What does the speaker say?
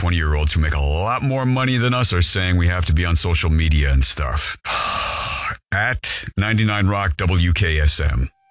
20-year-olds who make a lot more money than us are saying we have to be on social media and stuff. At 99 Rock WKSM.